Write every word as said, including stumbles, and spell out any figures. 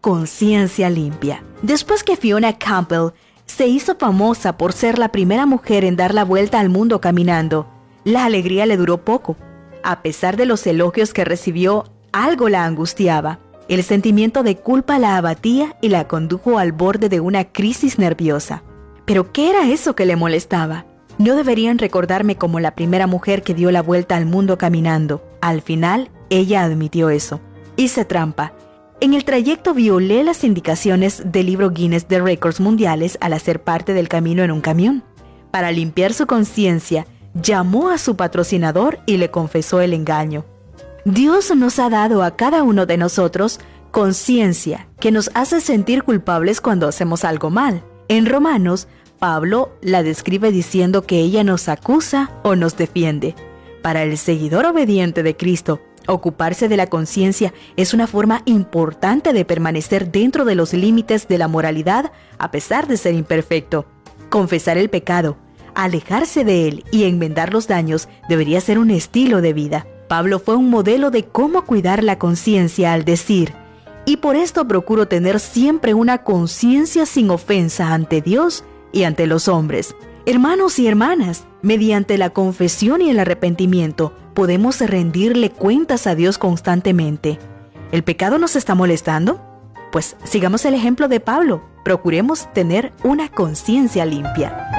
conciencia limpia. Después que Fiona Campbell se hizo famosa por ser la primera mujer en dar la vuelta al mundo caminando, la alegría le duró poco. A pesar de los elogios que recibió, algo la angustiaba. El sentimiento de culpa la abatía y la condujo al borde de una crisis nerviosa. ¿Pero qué era eso que le molestaba? No deberían recordarme como la primera mujer que dio la vuelta al mundo caminando. Al final, ella admitió eso. Hice trampa. En el trayecto violé las indicaciones del libro Guinness de Récords Mundiales al hacer parte del camino en un camión. Para limpiar su conciencia, llamó a su patrocinador y le confesó el engaño. Dios nos ha dado a cada uno de nosotros conciencia que nos hace sentir culpables cuando hacemos algo mal. En Romanos, Pablo la describe diciendo que ella nos acusa o nos defiende. Para el seguidor obediente de Cristo, ocuparse de la conciencia es una forma importante de permanecer dentro de los límites de la moralidad a pesar de ser imperfecto. Confesar el pecado, alejarse de él y enmendar los daños debería ser un estilo de vida. Pablo fue un modelo de cómo cuidar la conciencia al decir: y por esto procuro tener siempre una conciencia sin ofensa ante Dios y ante los hombres. Hermanos y hermanas, mediante la confesión y el arrepentimiento, podemos rendirle cuentas a Dios constantemente. ¿El pecado nos está molestando? Pues sigamos el ejemplo de Pablo. Procuremos tener una conciencia limpia.